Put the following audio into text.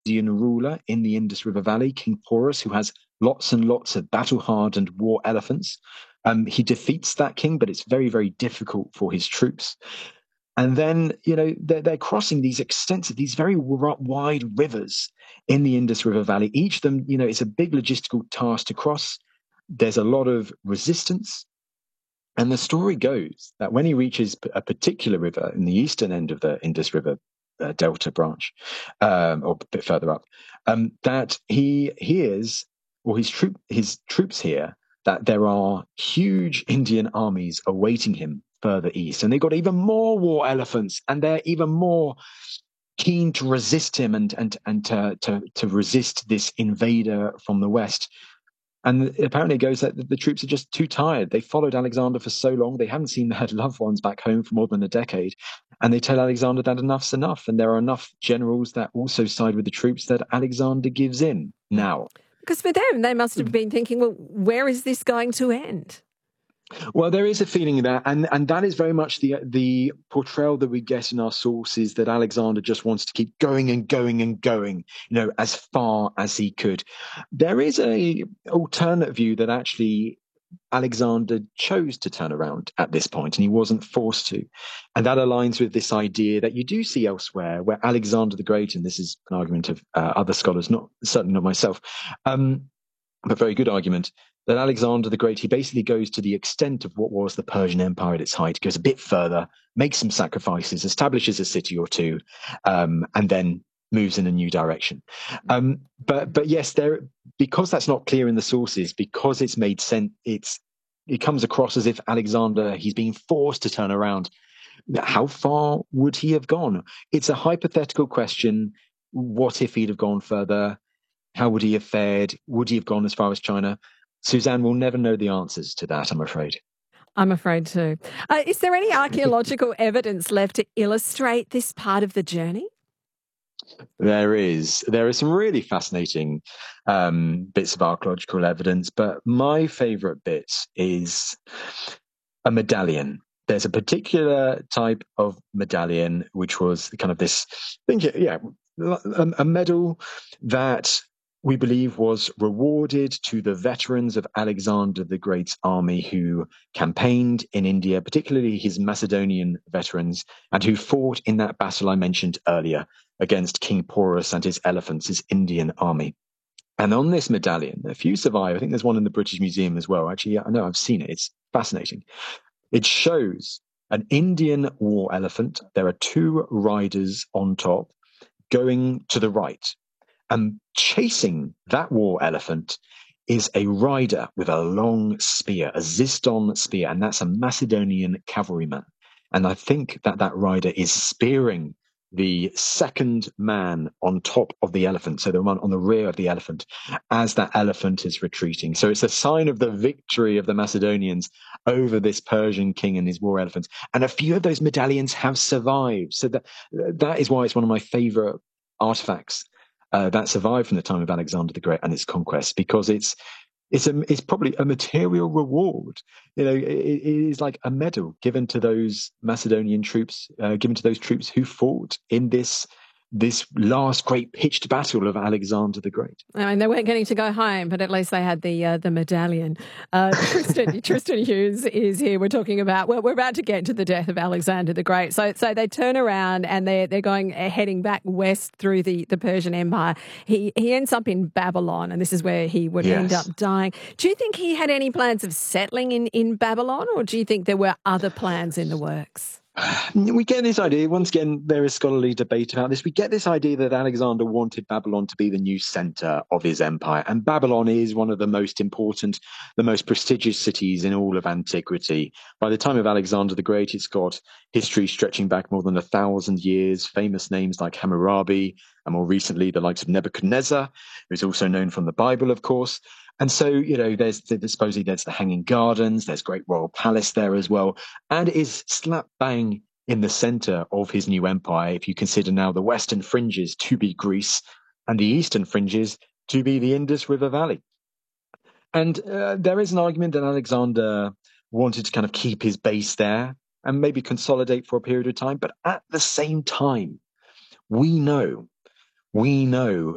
Indian ruler in the Indus River Valley, King Porus, who has lots and lots of battle-hardened war elephants. He defeats that king, but it's very, very difficult for his troops. And then, they're crossing these extensive, these very wide rivers in the Indus River Valley. Each of them, it's a big logistical task to cross. There's a lot of resistance. And the story goes that when he reaches a particular river in the eastern end of the Indus River Delta branch, or a bit further up, that he hears, or his troops hear, that there are huge Indian armies awaiting him further east, and they've got even more war elephants, and they're even more keen to resist him and to resist this invader from the west. And apparently it goes that the troops are just too tired. They followed Alexander for so long. They haven't seen their loved ones back home for more than a decade. And they tell Alexander that enough's enough. And there are enough generals that also side with the troops that Alexander gives in now. Because for them, they must have been thinking, well, where is this going to end? Well, there is a feeling that, and that is very much the portrayal that we get in our sources, that Alexander just wants to keep going and going and going, as far as he could. There is a alternate view that actually Alexander chose to turn around at this point, and he wasn't forced to. And that aligns with this idea that you do see elsewhere, where Alexander the Great, and this is an argument of other scholars, certainly not myself, but very good argument, that Alexander the Great, he basically goes to the extent of what was the Persian Empire at its height, goes a bit further, makes some sacrifices, establishes a city or two, and then moves in a new direction. But yes, because that's not clear in the sources, because it's made sense, it comes across as if Alexander, he's being forced to turn around. How far would he have gone? It's a hypothetical question. What if he'd have gone further? How would he have fared? Would he have gone as far as China? Suzanne will never know the answers to that, I'm afraid. I'm afraid too. Is there any archaeological evidence left to illustrate this part of the journey? There is. There are some really fascinating bits of archaeological evidence, but my favourite bit is a medallion. There's a particular type of medallion, which was kind of this, a medal that we believe was rewarded to the veterans of Alexander the Great's army who campaigned in India, particularly his Macedonian veterans, and who fought in that battle I mentioned earlier against King Porus and his elephants, his Indian army. And on this medallion, a few survive. I think there's one in the British Museum as well. Actually, I know I've seen it. It's fascinating. It shows an Indian war elephant. There are two riders on top going to the right. And chasing that war elephant is a rider with a long spear, a ziston spear, and that's a Macedonian cavalryman. And I think that rider is spearing the second man on top of the elephant, so the one on the rear of the elephant, as that elephant is retreating. So it's a sign of the victory of the Macedonians over this Persian king and his war elephants. And a few of those medallions have survived. So that is why it's one of my favorite artifacts that survived from the time of Alexander the Great and its conquest, because it's probably a material reward. It is like a medal given to those Macedonian troops, given to those troops who fought in this last great pitched battle of Alexander the Great. I mean, they weren't getting to go home, but at least they had the medallion. Tristan Hughes is here. We're talking about, well, we're about to get to the death of Alexander the Great. So they turn around and they're heading back west through the Persian Empire. He ends up in Babylon, and this is where he would end up dying. Do you think he had any plans of settling in Babylon, or do you think there were other plans in the works? We get this idea, once again, there is scholarly debate about this. We get this idea that Alexander wanted Babylon to be the new center of his empire. And Babylon is one of the most important, the most prestigious cities in all of antiquity. By the time of Alexander the Great, it's got history stretching back more than 1,000 years, famous names like Hammurabi, and more recently, the likes of Nebuchadnezzar, who's also known from the Bible, of course. And so, there's supposedly there's the Hanging Gardens, there's Great Royal Palace there as well, and it is slap bang in the center of his new empire. If you consider now the western fringes to be Greece and the eastern fringes to be the Indus River Valley. And there is an argument that Alexander wanted to kind of keep his base there and maybe consolidate for a period of time. But at the same time, we know